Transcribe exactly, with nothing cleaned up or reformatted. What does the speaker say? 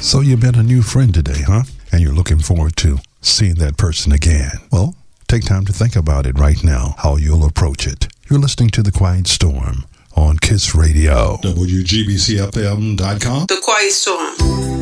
So you met a new friend today, huh? And you're looking forward to seeing that person again. Well, take time to think about it right now, how you'll approach it. You're listening to The Quiet Storm on KISS Radio. W G B C F M dot com. The Quiet Storm.